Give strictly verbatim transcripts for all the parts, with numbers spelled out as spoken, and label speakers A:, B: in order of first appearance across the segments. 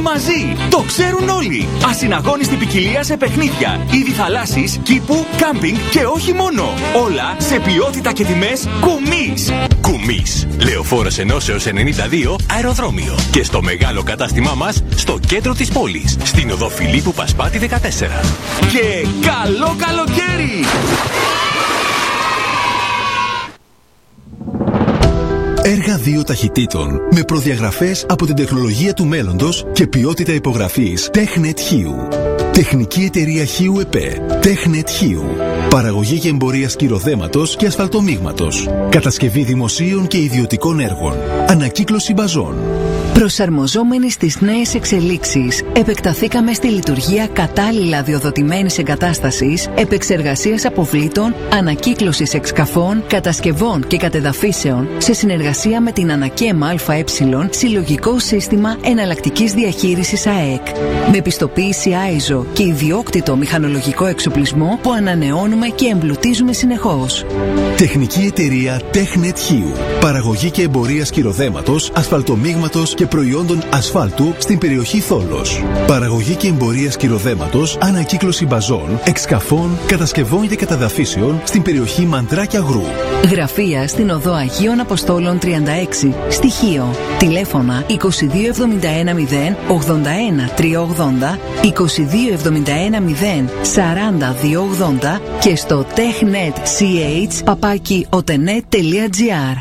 A: μαζί. Το ξέρουν όλοι. Ασυναγώνιστη ποικιλία σε παιχνίδια, είδη θαλάσσης, κήπου, κάμπινγκ και όχι μόνο. Όλα σε ποιότητα και τιμές Κουμής. Κουμής. Λεωφόρος Ενώσεως ενενήντα δύο αεροδρόμιο. Και στο μεγάλο κατάστημά μας στο κέντρο της πόλης. Στην οδό Φιλίππου Πασπάτη δεκατέσσερα. Και καλό καλοκαίρι!
B: Έργα δύο ταχυτήτων με προδιαγραφές από την τεχνολογία του μέλλοντος και ποιότητα υπογραφής TechNet Χίου. Τεχνική εταιρεία Χίου ΕΠΕ. TechNet Χίου. Παραγωγή και εμπορία σκυροδέματος και ασφαλτομίγματος. Κατασκευή δημοσίων και ιδιωτικών έργων. Ανακύκλωση μπαζών.
C: Προσαρμοζόμενοι στις νέες εξελίξεις, επεκταθήκαμε στη λειτουργία κατάλληλα διοδοτημένης εγκατάστασης, επεξεργασίας αποβλήτων, ανακύκλωσης εξκαφών, κατασκευών και κατεδαφίσεων, σε συνεργασία με την ΑΝΑΚΕΜ ΑΕ, Συλλογικό Σύστημα Εναλλακτικής Διαχείρισης ΑΕΚ. Με πιστοποίηση άιζο και ιδιόκτητο μηχανολογικό εξοπλισμό που ανανεώνουμε και εμπλουτίζουμε συνεχώς.
B: Τεχνική εταιρεία TechNet Χίου. Παραγωγή και εμπορία σκυροδέματος, ασφαλτομίγματος και προϊόντων ασφάλτου στην περιοχή Θόλος. Παραγωγή και εμπορία σκυροδέματος, ανακύκλωση μπαζών, εξκαφών, κατασκευών και καταδαφίσεων στην περιοχή Μαντράκια Γρού.
C: Γραφεία στην οδό Αγίων Αποστόλων τριάντα έξι, Στοιχείο. Τηλέφωνα είκοσι δύο εβδομήντα ένα μηδέν ογδόντα ένα τριακόσια ογδόντα, είκοσι δύο εβδομήντα ένα μηδέν σαράντα διακόσια ογδόντα και στο technetch παπάκι otenet τελεία gr.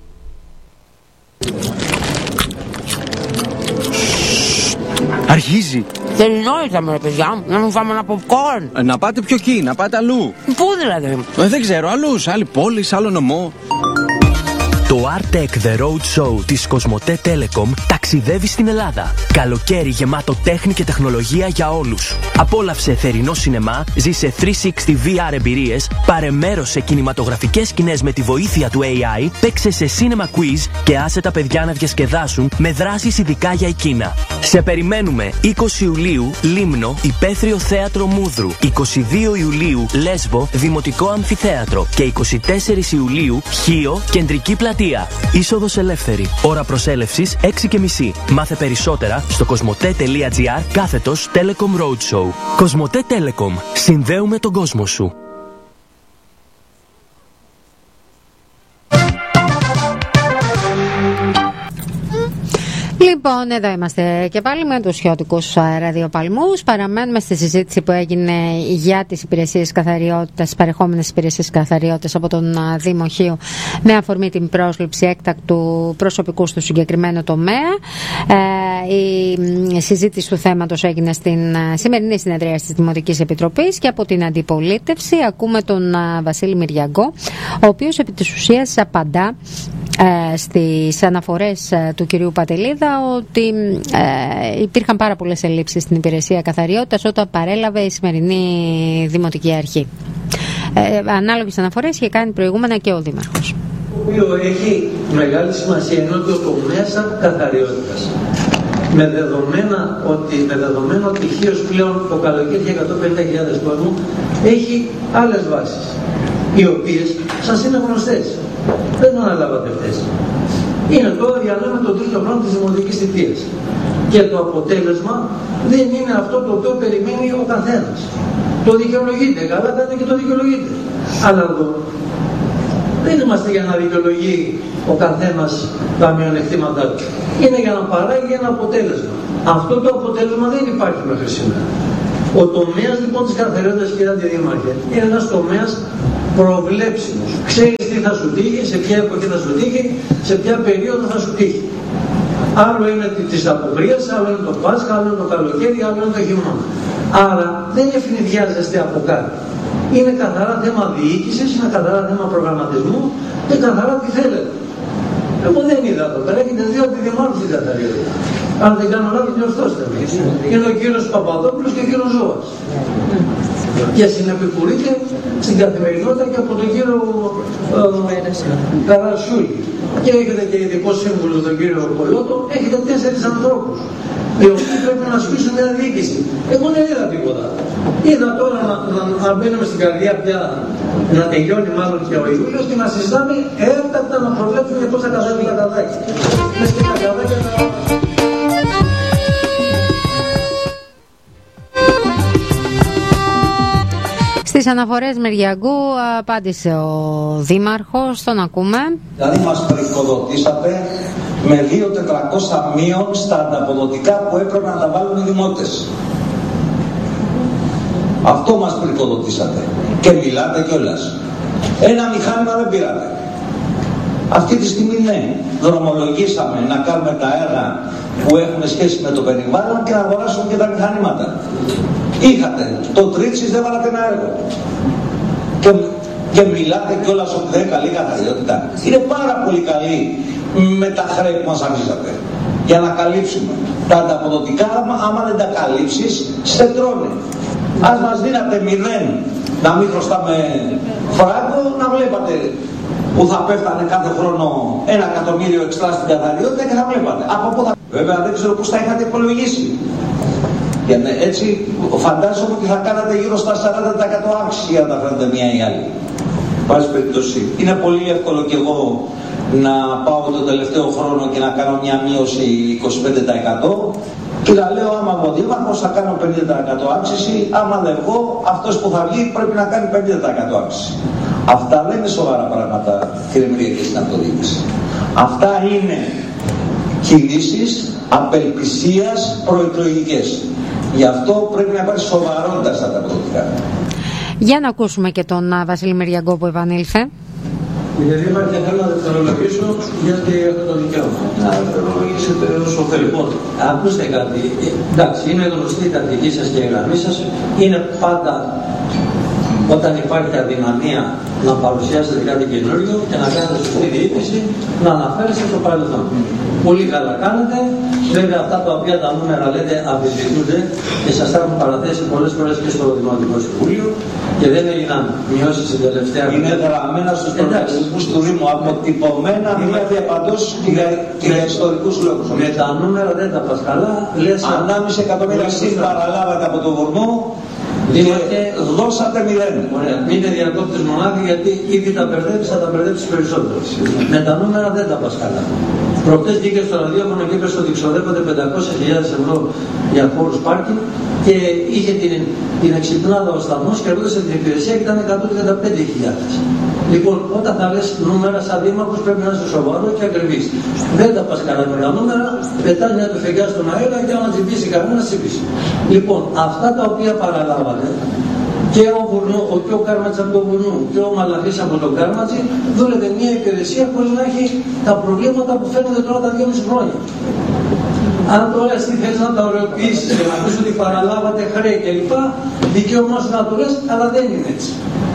D: Αρχίζει.
E: Θερινό ήρθαμε ρε παιδιά μου, να μην φάμε ένα popcorn.
D: Ε, να πάτε πιο εκεί, να πάτε αλλού.
E: Πού δηλαδή?
D: Ε, δεν ξέρω, αλλού, σε άλλη πόλη, σε άλλο νομό.
F: Το Artec The Road Show της Κοσμοτέ Telecom ταξιδεύει στην Ελλάδα. Καλοκαίρι γεμάτο τέχνη και τεχνολογία για όλους. Απόλαυσε θερινό σινεμά, ζήσε τριακόσια εξήντα βι αρ εμπειρίες, πάρε μέρος σε κινηματογραφικές σκηνές με τη βοήθεια του έι άι, παίξε σε cinema quiz και άσε τα παιδιά να διασκεδάσουν με δράσεις ειδικά για εκείνα. Σε περιμένουμε είκοσι Ιουλίου Λίμνο, Υπαίθριο Θέατρο Μούδρου, είκοσι δύο Ιουλίου Λέσβο, Δημοτικό Αμφιθέατρο και είκοσι τέσσερις Ιουλίου Χίο, Κεντρική Πλατεία. Είσοδος ελεύθερη. Ώρα προσέλευσης έξι και μισή. Μάθε περισσότερα στο κοσμοτέ τελεία gr κάθετος Telecom Roadshow. Κοσμοτέ Telecom. Συνδέουμε τον κόσμο σου.
G: Λοιπόν, εδώ είμαστε και πάλι με τους χιώτικους ραδιοπαλμούς. Παραμένουμε στη συζήτηση που έγινε για τις υπηρεσίες καθαριότητας, τις παρεχόμενες υπηρεσίες καθαριότητας από τον Δήμο Χίου με αφορμή την πρόσληψη έκτακτου προσωπικού στο συγκεκριμένο τομέα. Ε, η συζήτηση του θέματος έγινε στην σημερινή συνεδρία της Δημοτικής Επιτροπής και από την Αντιπολίτευση ακούμε τον Βασίλη Μυριαγκό, ο οποίος επί της ουσίας απαντά ε, στις αναφορές του κυρίου Πατελίδα ότι ε, υπήρχαν πάρα πολλές ελλείψεις στην υπηρεσία καθαριότητας όταν παρέλαβε η σημερινή Δημοτική Αρχή. Ε, ανάλογες αναφορές είχε κάνει προηγούμενα και ο Δήμαρχος.
H: Το οποίο έχει μεγάλη σημασία είναι ότι ο τομέας καθαριότητας με, δεδομένα ότι, με δεδομένο ότι Χίος πλέον το καλοκαίρι για εκατόν πενήντα χιλιάδες κόσμου έχει άλλες βάσεις οι οποίες σας είναι γνωστές. Δεν αναλάβατε αυτές. Είναι τώρα διαλέμε τον τρίτο χρόνο της δημοτικής θητείας. Και το αποτέλεσμα δεν είναι αυτό το οποίο περιμένει ο καθένας. Το δικαιολογείται, καλά κάνετε και το δικαιολογείτε. Αλλά εδώ δεν είμαστε για να δικαιολογεί ο καθένας τα μειονεκτήματά του. Είναι για να παράγει ένα αποτέλεσμα. Αυτό το αποτέλεσμα δεν υπάρχει μέχρι σήμερα. Ο τομέας λοιπόν της καθαριότητας, κύριε Αντιδήμαρχε, είναι ένας τομέας προβλέψιμος. Ξέρεις τι θα σου τύχει, σε ποια εποχή θα σου τύχει, σε ποια περίοδο θα σου τύχει. Άλλο είναι της αποκρίας, άλλο είναι το Πάσχα, άλλο είναι το καλοκαίρι, άλλο είναι το χειμώνα. Άρα δεν ευνηδιάζεστε από κάτι. Είναι καθαρά θέμα διοίκησης, είναι καθαρά θέμα προγραμματισμού και καθαρά τι θέλετε. Εγώ δεν είδα εδώ πέρα, έχετε δύο αντιδημάρχους στην καθαριότητα. Αν δεν κάνω λάθος, διορθώστε με. Είναι ο κύριος Παπαδόπουλος και ο κύριος Ζώας. Και συνεπικουρείται στην καθημερινότητα και από τον κύριο ε, Καρασούλη. Και έχετε και ειδικό σύμβουλο τον κύριο Κολότο, έχετε τέσσερις ανθρώπους οι οποίοι πρέπει να ασκήσουν μια διοίκηση. Εγώ δεν είδα τίποτα. Είδα τώρα να, να, να μπαίνουμε στην καρδιά πια, να τελειώνει μάλλον και ο Ιούλιος και να συζητάμε έφτακτα να προβλέψουμε για πώς θα κατέβει τα καδάκια. Μες και τα καδάκια τα...
G: Στις αναφορές Μυριαγκού απάντησε ο Δήμαρχος, τον ακούμε.
I: Δηλαδή μας πρικοδοτήσατε με δύο χιλιάδες τετρακόσια μείον στα ανταποδοτικά που έπρεπε να τα βάλουν οι δημότες. Αυτό μας πρικοδοτήσατε και μιλάτε κιόλας. Ένα μηχάνημα δεν πήρατε. Αυτή τη στιγμή ναι, δρομολογήσαμε να κάνουμε τα έργα που έχουν σχέση με το περιβάλλον και να αγοράσουμε και τα μηχανήματα. Είχατε, το Τρίτσις δεν βάλατε ένα έργο. Και, και μιλάτε κιόλας ότι δεν είναι καλή καθαριότητα. Είναι πάρα πολύ καλή με τα χρέη που μας αφήσατε. Για να καλύψουμε. Τα ανταποδοτικά, άμα, άμα δεν τα καλύψεις, σε τρώνε. Ας μας δίνατε μηδέν, να μην χρωστάμε φράγκο, να βλέπατε που θα πέφτανε κάθε χρόνο ένα εκατομμύριο εξτρά στην καθαριότητα και θα βλέπατε. Από πού θα... Βέβαια δεν ξέρω πώς θα είχατε υπολογίσει. Και ναι, έτσι φαντάζομαι ότι θα κάνατε γύρω στα σαράντα τοις εκατό αύξηση για να τα φέρετε μία ή άλλη. Πάση περιπτώσει. Είναι πολύ εύκολο κι εγώ να πάω τον τελευταίο χρόνο και να κάνω μια μείωση είκοσι πέντε τοις εκατό και να λέω άμα ο Δήμαρχος θα κάνω πενήντα τοις εκατό αύξηση, άμα δεν βγω αυτός που θα βγει πρέπει να κάνει πενήντα τοις εκατό αύξηση. Αυτά δεν είναι σοβαρά πράγματα, κύριε Μυριακή, στην αυτοδιοίκηση. Αυτά είναι κινήσεις απελπισίας προεκλογικές. Γι' αυτό πρέπει να υπάρχει σοβαρότητα στα ανταποδοτικά.
G: Για να ακούσουμε και τον Βασίλη Μυριαγκό που επανήλθε.
H: Κύριε Δήμαρχε, θέλω να δευτερολογήσω γιατί έχω το δικαίωμα. Να δευτερολογήσετε όσο θέλει. Λοιπόν, ακούστε κάτι. Εντάξει, είναι γνωστή η τακτική σας και η γραμμή σας. Είναι πάντα όταν υπάρχει αδυναμία να παρουσιάσετε κάτι καινούριο και να κάνετε σωστή διοίκηση, να αναφέρεστε στο παρελθόν. Πολύ καλά κάνετε. Βέβαια, αυτά τα οποία τα νούμερα λέτε αμφισβητούνται και σας τα έχουν παραθέσει πολλές φορές και στο Δημοτικό Συμβούλιο και δεν έγιναν μειώσεις στην τελευταία.
I: Είναι γραμμένα στους προτελεσμούς του Δήμου, αποτυπωμένα μία διαπαντός και για ιστορικούς λόγους.
H: Με τα νούμερα δεν τα πας καλά.
I: Ανάμιση εκατομμύρια συν παραλάβατε από το βορμό. Και δώσατε μηδέν.
H: Ωραία. Μην είναι διακόπτες μονάδι γιατί ήδη τα μπερδεύεις, θα τα μπερδεύεις περισσότερο. Με τα νούμερα δεν τα πας καλά. Προχτές βγήκε στο ραδιόφωνο και είπε ότι ξοδεύονται πεντακόσιες χιλιάδες ευρώ για χώρους πάρκινγκ και είχε την, την εξυπνάδα ο σταθμός και ρωτήσε την υπηρεσία και ήταν εκατόν τριάντα πέντε χιλιάδες. Λοιπόν, όταν θα λες νούμερα σαν δήμαρχος πρέπει να είσαι σοβαρό και ακριβής. Δεν τα πας καλά με τα νούμερα, πετάς μια τουφεκιά στον αέρα και άμα τσιμπήσει κανένα τσιμπήσει. Λοιπόν, αυτά τα οποία παραλάβατε και ο, Βουρνού, ο, και ο Κάρματς από τον Βουρνού και ο Μαλαχής από τον Κάρματζη δούλευε μια υπηρεσία χωρίς να έχει τα προβλήματα που φαίνονται τώρα τα δυόμιση χρόνια. Αν τώρα εσύ θες να τα ωρεοποιήσεις και να πεις ότι παραλάβατε χρέη κλπ, δικαίωμά σου να το λες, αλλά δεν είναι έτσι.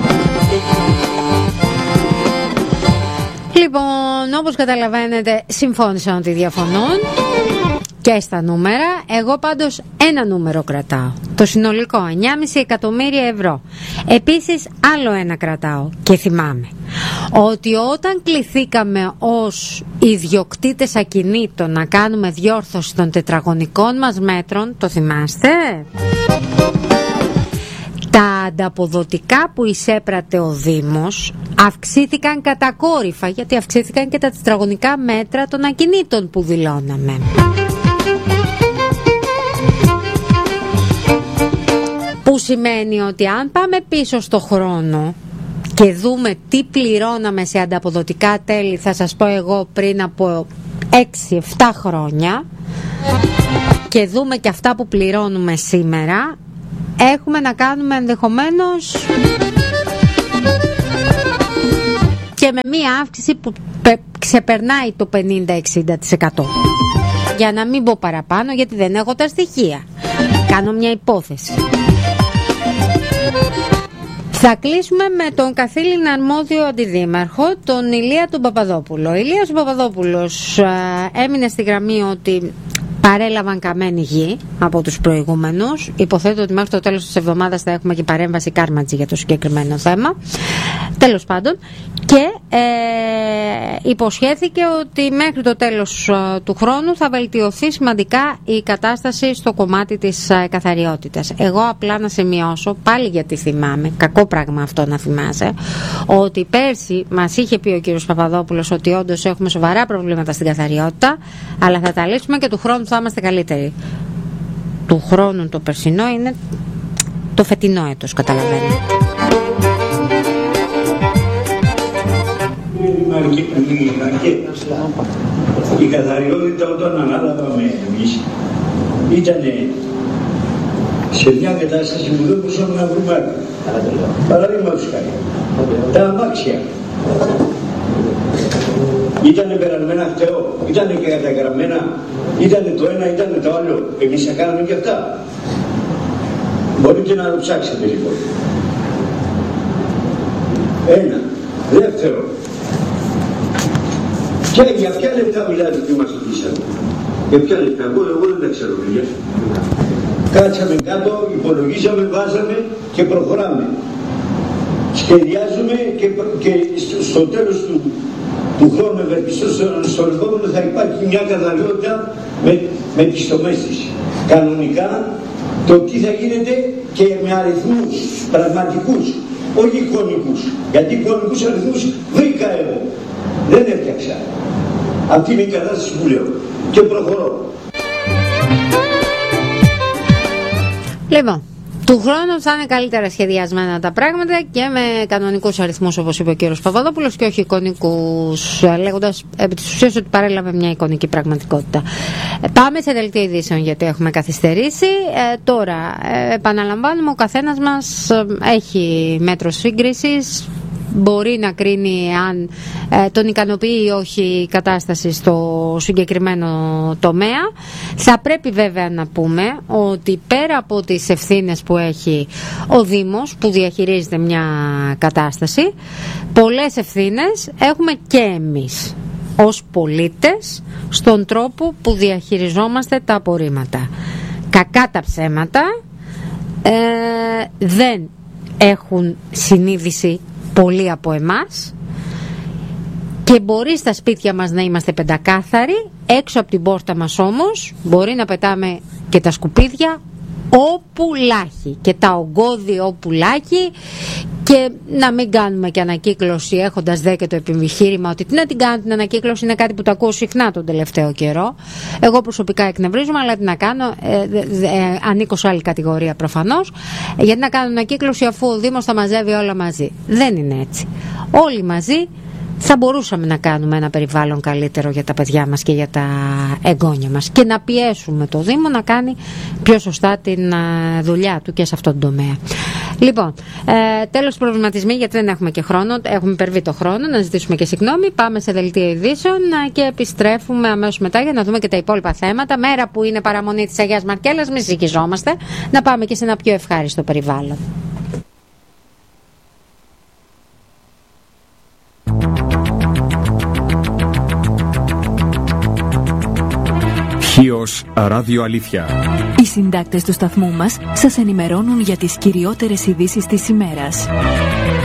G: Λοιπόν, όπως καταλαβαίνετε, συμφώνησαν ότι διαφωνούν και στα νούμερα. Εγώ πάντως ένα νούμερο κρατάω. Το συνολικό εννιά κόμμα πέντε εκατομμύρια ευρώ. Επίσης άλλο ένα κρατάω και θυμάμαι ότι όταν κληθήκαμε ως ιδιοκτήτες ακινήτων να κάνουμε διόρθωση των τετραγωνικών μας μέτρων, το θυμάστε? Τα ανταποδοτικά που εισέπρατε ο Δήμος αυξήθηκαν κατακόρυφα, γιατί αυξήθηκαν και τα τετραγωνικά μέτρα των ακινήτων που δηλώναμε. Που σημαίνει ότι αν πάμε πίσω στο χρόνο και δούμε τι πληρώναμε σε ανταποδοτικά τέλη, θα σας πω εγώ πριν από έξι εφτά χρόνια, και δούμε και αυτά που πληρώνουμε σήμερα, έχουμε να κάνουμε ενδεχομένως και με μία αύξηση που ξεπερνάει το πενήντα με εξήντα τοις εκατό. Για να μην πω παραπάνω, γιατί δεν έχω τα στοιχεία. Κάνω μια υπόθεση. Θα κλείσουμε με τον καθήλυνα αρμόδιο αντιδήμαρχο, τον Ηλία τον Παπαδόπουλο. Ο Ηλίας ο Παπαδόπουλος α, έμεινε στη γραμμή ότι παρέλαβαν καμένη γη από τους προηγούμενους. Υποθέτω ότι μέχρι το τέλος της εβδομάδας θα έχουμε και παρέμβαση Κάρματζη για το συγκεκριμένο θέμα. Τέλος πάντων. Και ε, υποσχέθηκε ότι μέχρι το τέλος ε, του χρόνου θα βελτιωθεί σημαντικά η κατάσταση στο κομμάτι της ε, καθαριότητας. Εγώ απλά να σημειώσω, πάλι γιατί θυμάμαι, κακό πράγμα αυτό να θυμάσαι, ότι πέρσι μας είχε πει ο κύριος Παπαδόπουλος ότι όντως έχουμε σοβαρά προβλήματα στην καθαριότητα, αλλά θα τα λύσουμε και του χρόνου θα είμαστε καλύτεροι. Του χρόνου το περσινό είναι το φετινό έτος, καταλαβαίνετε.
J: και, και η καθαριότητα όταν ανάλαβαμε εμείς ήταν σε μια κατάσταση που δεν μπορούσαμε να βρούμε άκρη. Παραδείγματος χάρη, τα αμάξια ήτανε περασμένα χτεό, ήτανε και καταγραμμένα, ήτανε το ένα, ήτανε το άλλο. Εμείς θα κάναμε και αυτά. Μπορείτε να το ψάξετε λοιπόν. Ένα. Δεύτερο. Και για ποια λεπτά μιλάτε που μας χτίσατε? Για ποια λεπτά? Εγώ, εγώ δεν τα ξέρω παιδιά. Κάτσαμε κάτω, υπολογίζαμε, βάζαμε και προχωράμε. Σχεδιάζουμε και, και στο, στο τέλος του, του χρόνου ευελπιστώ στον επόμενο θα υπάρχει μια καθαριότητα με, με τις τομές της. Κανονικά το τι θα γίνεται και με αριθμούς πραγματικούς, όχι εικονικούς. Γιατί εικονικούς αριθμούς βρήκα εγώ. Δεν έφτιαξα. Αυτή είναι η κατάσταση που λέω. Και προχωρώ.
G: Λοιπόν, του χρόνου θα είναι καλύτερα σχεδιασμένα τα πράγματα και με κανονικούς αριθμούς, όπως είπε ο κύριος Παπαδόπουλος, και όχι εικονικούς, λέγοντας επί της ουσίας ότι παρέλαβε μια εικονική πραγματικότητα. Πάμε σε δελτίο ειδήσεων γιατί έχουμε καθυστερήσει. Ε, τώρα, ε, επαναλαμβάνουμε, ο καθένας μας έχει μέτρο σύγκρισης. Μπορεί να κρίνει αν ε, τον ικανοποιεί ή όχι η κατάσταση στο συγκεκριμένο τομέα. Θα πρέπει βέβαια να πούμε ότι πέρα από τις ευθύνες που έχει ο Δήμος που διαχειρίζεται μια κατάσταση, πολλές ευθύνες έχουμε και εμείς ως πολίτες στον τρόπο που διαχειριζόμαστε τα απορρίμματα. Κακά τα ψέματα, ε, δεν έχουν συνείδηση πολλοί από εμάς και μπορεί στα σπίτια μας να είμαστε πεντακάθαροι, έξω από την πόρτα μας όμως μπορεί να πετάμε και τα σκουπίδια όπου λάχει και τα ογκώδη όπου λάχει και να μην κάνουμε και ανακύκλωση έχοντας δε και το επιχείρημα ότι τι να την κάνω την ανακύκλωση, είναι κάτι που το ακούω συχνά τον τελευταίο καιρό. Εγώ προσωπικά εκνευρίζομαι, αλλά τι να κάνω, ε, ε, ανήκω σε άλλη κατηγορία προφανώς. Γιατί να κάνω ανακύκλωση αφού ο Δήμος τα μαζεύει όλα μαζί? Δεν είναι έτσι. Όλοι μαζί θα μπορούσαμε να κάνουμε ένα περιβάλλον καλύτερο για τα παιδιά μας και για τα εγγόνια μας και να πιέσουμε το Δήμο να κάνει πιο σωστά την δουλειά του και σε αυτόν τον τομέα. Λοιπόν, ε, τέλος προβληματισμοί, γιατί δεν έχουμε και χρόνο, έχουμε υπερβεί το χρόνο, να ζητήσουμε και συγγνώμη. Πάμε σε δελτίο ειδήσεων και επιστρέφουμε αμέσως μετά για να δούμε και τα υπόλοιπα θέματα. Μέρα που είναι παραμονή της Αγίας Μαρκέλας, μην ζυγιζόμαστε, να πάμε και σε ένα πιο ευχάριστο περιβάλλον.
K: Χίος Ράδιο Αλήθεια.
L: Οι συντάκτες του σταθμού μας σας ενημερώνουν για τις κυριότερες ειδήσεις της ημέρας.